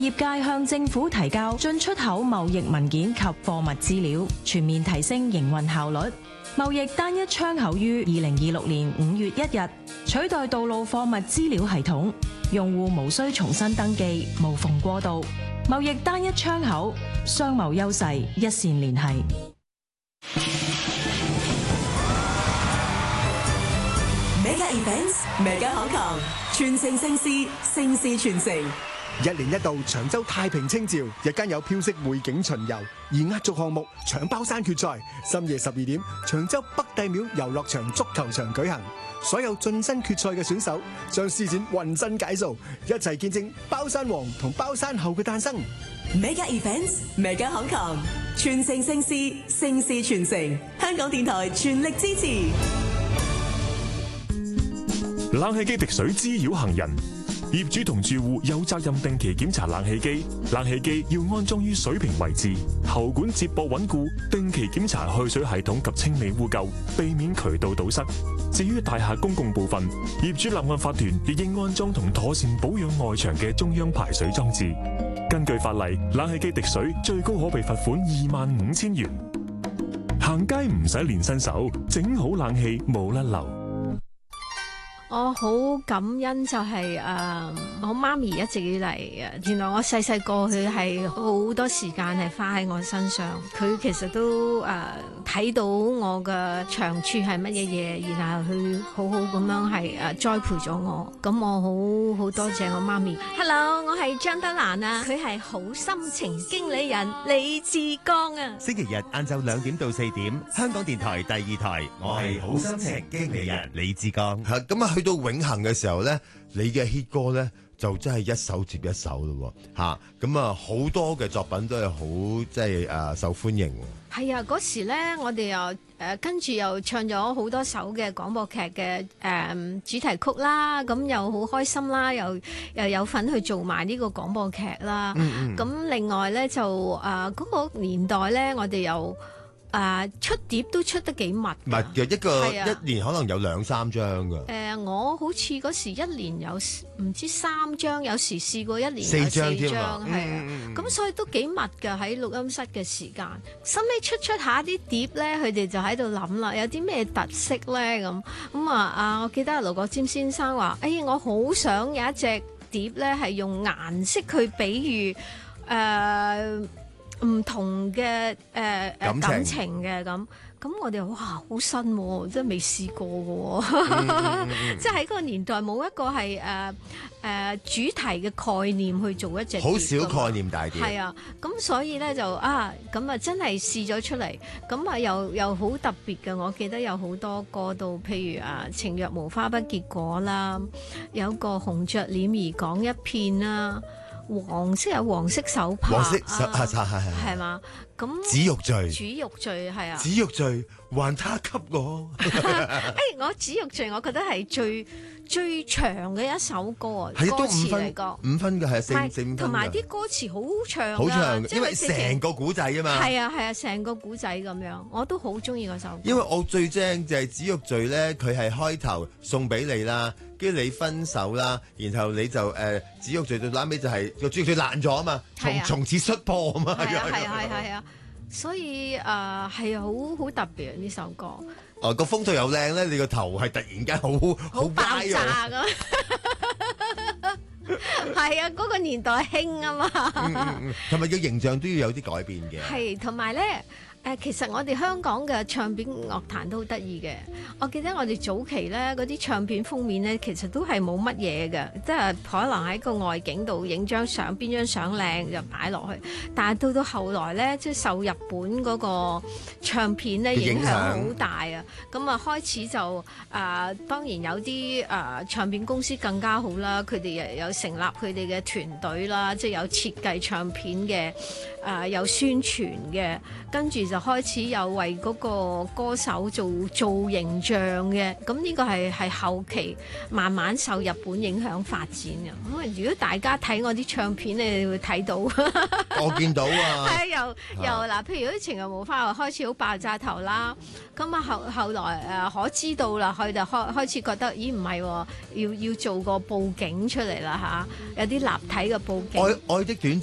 業界向政府提交進出口貿易文件及貨物資料，全面提升營運效率。貿易單一窗口於2026年5月1日取代道路貨物資料系統，用戶無需重新登記，無縫過渡。貿易單一窗口，商貿優勢一線連繫。 Mega Events，Mega 口球，全城盛事，盛事傳承。 一年一度長洲太平清醮，日間有飄色匯景巡遊，而壓軸項目搶包山決賽，深夜12點，長洲北帝廟遊樂場足球場舉行。所有晉身決賽嘅選手將施展渾身解數，一齊見證包山王同包山后嘅誕生。 Mega Events，Mega 口球，全城盛事，盛事傳承。香港電台全力支持。 冷氣機滴水滋擾行人，業主同住戶有責任定期檢查冷氣機。冷氣機要安裝於水平位置，喉管接駁穩固，定期檢查去水系統及清理污垢，避免渠道堵塞。至於大廈公共部分，業主立案法團亦應安裝同妥善保養外牆嘅中央排水裝置。根據法例，冷氣機滴水最高可被罰款25,000元。行街唔使練身手，整好冷氣冇甩漏。 我好感恩就係我媽咪一直以嚟原來我細細個佢係好多時間係花喺我身上，佢其實都睇到我嘅長處係乜嘢嘢，然後佢好好咁樣係栽培咗我，咁我好多謝我媽咪。Hello， 我係張德蘭啊，佢係好心情經理人李志剛啊。 星期日晏晝2點到4點，香港電台第2台，我係好心情經理人李志剛。 咁啊，去到永恆嘅時候咧，你嘅 hit 歌咧就真係一首接一首咯喎，咁啊好多嘅作品都係好即係受歡迎。 係啊，嗰時咧我哋又跟住又唱咗好多首嘅廣播劇嘅主題曲啦，咁又好開心啦，又有份去做埋呢個廣播劇啦。咁另外咧就嗰個年代咧，我哋又出碟都出得幾密嘅， 一年可能有2-3張㗎。 我好似嗰時一年有唔知3張，有時試過一年有 4張係啊。咁所以都幾密㗎喺錄音室嘅時間。收尾出下啲碟咧，佢哋就喺度諗啦，有啲咩特色咧咁我記得盧國沾先生話：我好想有一隻碟咧，係用顏色去比喻唔同嘅感情嘅咁我哋哇好新喎，真係未試過嘅喎，即係喺嗰個年代冇一個係主題嘅概念去做一隻碟， 好少概念大碟。 係啊，咁所以咧就咁真係試咗出嚟，咁又好特別嘅。我記得有好多歌到，譬如情若無花不結果啦，有個紅着臉兒講一片啦。黃色有黃色手帕，黃色係嘛？咁紫玉墜， 紫玉墜係啊！ 紫玉墜還他給我。 我紫玉墜，我覺得係最長嘅一首歌啊！ 係歌詞嚟講 5分嘅，係4-5分， 同埋啲歌詞好長， 好長，因為成個古仔啊嘛。 係啊，成個古仔咁樣，我都好中意嗰首歌。 因為我最正就係紫玉墜咧，佢係開頭送俾你啦，跟住你分手啦，然後你就紫玉墜到拉尾就係個紫玉墜爛咗啊嘛，從此摔破啊嘛。 係啊，所以係好特別呢首歌。 個風度又靚咧，你個頭係突然間好爆炸咁。係啊，嗰個年代興啊嘛。 同埋個形象都要有啲改變嘅。 係，同埋咧。其實我哋香港嘅唱片樂壇都好得意嘅。我記得我哋早期咧嗰啲唱片封面咧，其實都係冇乜嘢嘅，即係可能喺個外景度影張相，邊張相靚就擺落去。但係到後來咧，即係受日本嗰個唱片咧影響好大啊。咁開始就當然有啲唱片公司更加好啦，佢哋又有成立佢哋嘅團隊啦，即係有設計唱片嘅，有宣傳嘅，跟住就開始有為嗰個歌手做形象嘅，咁呢個係後期慢慢受日本影響發展嘅。咁啊，如果大家睇我啲唱片，你會睇到。 我見到啊。 係由嗱，譬如啲情人無花開始好爆炸頭啦，咁啊後來可知道啦，佢就開始覺得，咦唔係喎，要做個佈景出嚟啦嚇，有啲立體嘅佈景。 愛的短